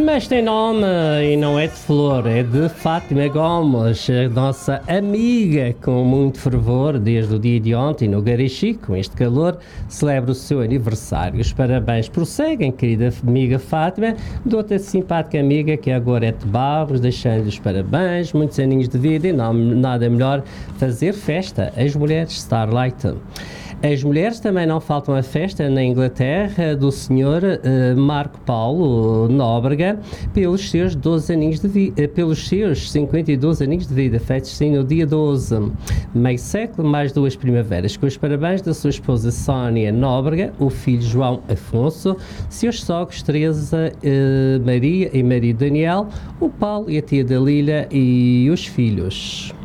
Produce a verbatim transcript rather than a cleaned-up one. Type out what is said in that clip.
Mas tem nome e não é de flor, é de Fátima Gomes, a nossa amiga com muito fervor desde o dia de ontem no Garixi, com este calor, celebra o seu aniversário. Os parabéns prosseguem, querida amiga Fátima, de outra simpática amiga que é a Gorete Barros, deixando-lhe os parabéns, muitos aninhos de vida e não, nada melhor fazer festa, as mulheres Starlight. As mulheres também não faltam à festa na Inglaterra do senhor uh, Marco Paulo Nóbrega pelos seus doze aninhos de vida, uh, pelos seus cinquenta e dois aninhos de vida, feitos sim no dia doze, meio século, mais duas primaveras, com os parabéns da sua esposa Sónia Nóbrega, o filho João Afonso, seus sogros Teresa, uh, Maria e marido Daniel, o Paulo e a tia Dalila e os filhos.